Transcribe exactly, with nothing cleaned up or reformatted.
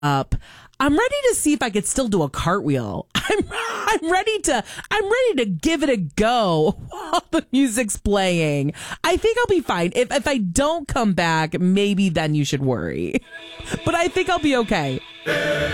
up. I'm ready to see if I could still do a cartwheel. I'm I'm ready to I'm ready to give it a go while the music's playing. I think I'll be fine. If if I don't come back, maybe then you should worry. But I think I'll be okay.